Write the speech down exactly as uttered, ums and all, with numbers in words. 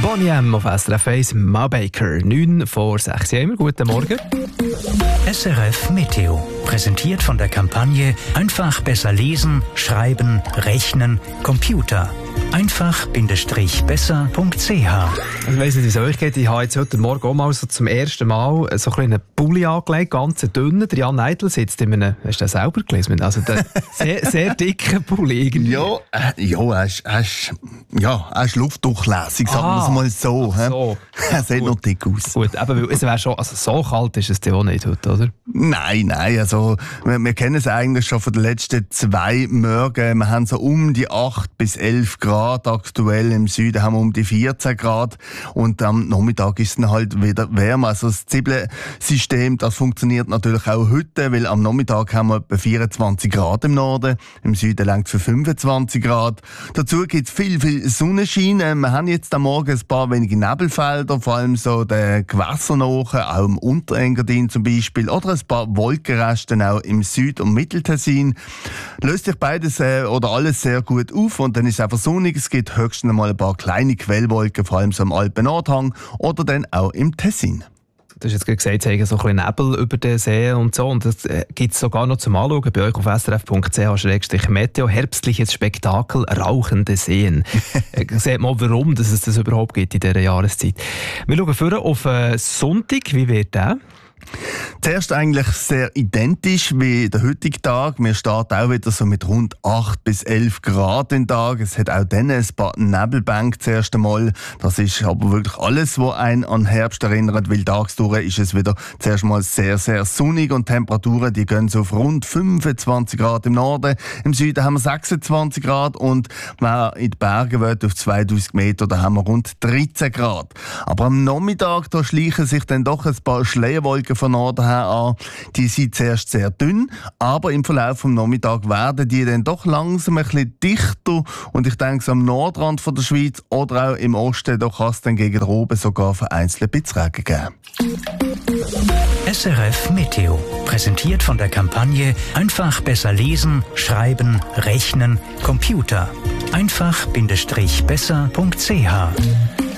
Boney M auf S R F eins, Ma Baker, neun vor sechs. Ja, immer guten Morgen. S R F Meteo, präsentiert von der Kampagne Einfach besser lesen, schreiben, rechnen, Computer. einfach-besser punkt c h. Ich weiss nicht, wie es euch geht. Ich habe jetzt heute Morgen auch mal so zum ersten Mal so ein einen Pulli angelegt, ganz dünnen. Der Jan Neidl sitzt in einem, hast du den selber gelesen? Also der sehr, sehr dicken Pulli irgendwie. Ja, äh, ja, er ist, er ist, ja, er ist luftdurchlässig, sagen wir es mal so. Ach so. Er sieht noch dick aus. Gut, aber es wäre schon, also so kalt ist es ja auch nicht heute, oder? Nein, nein, also wir, wir kennen es eigentlich schon von den letzten zwei Morgen. Wir haben so um die acht bis elf Grad, aktuell im Süden haben wir um die vierzehn Grad und am Nachmittag ist es dann halt wieder wärmer. Also das Zwiebelsystem, das funktioniert natürlich auch heute, weil am Nachmittag haben wir etwa vierundzwanzig Grad im Norden, im Süden langt für fünfundzwanzig Grad. Dazu gibt es viel, viel Sonnenschein. Wir haben jetzt am Morgen ein paar wenige Nebelfelder, vor allem so den Gewässern auch im Unterengadin zum Beispiel, oder ein paar Wolkenresten auch im Süd- und Mitteltessin. Löst sich beides äh, oder alles sehr gut auf und dann ist es einfach sonnig. Es gibt höchstens mal ein paar kleine Quellwolken, vor allem so am Alpen-Nordhang oder dann auch im Tessin. Du hast jetzt gerade gesagt, es haben so ein bisschen Nebel über den See und so. Und das äh, gibt es sogar noch zum Anschauen bei euch auf s r f punkt c h slash meteo. Herbstliches Spektakel, rauchende Seen. äh, seht mal, warum dass es das überhaupt gibt in dieser Jahreszeit. Wir schauen vorher auf äh, Sonntag. Wie wird der? Zuerst eigentlich sehr identisch wie der heutige Tag. Wir starten auch wieder so mit rund acht bis elf Grad den Tag. Es hat auch dann ein paar Nebelbänke zuerst einmal. Das ist aber wirklich alles, was einen an Herbst erinnert, weil tagsdurch ist es wieder zuerst mal sehr, sehr sonnig und Temperaturen, die gehen so auf rund fünfundzwanzig Grad im Norden. Im Süden haben wir sechsundzwanzig Grad und wer in die Berge will, auf zweitausend Meter, da haben wir rund dreizehn Grad. Aber am Nachmittag, da schleichen sich dann doch ein paar Schleierwolken von Norden her an. Die sind zuerst sehr dünn, aber im Verlauf des Nachmittags werden die dann doch langsam ein bisschen dichter. Und ich denke, so am Nordrand von der Schweiz oder auch im Osten, da kann es dann gegen oben sogar vereinzelt ein bisschen Regen geben. S R F Meteo, präsentiert von der Kampagne Einfach besser lesen, schreiben, rechnen, Computer. einfach-besser punkt c h.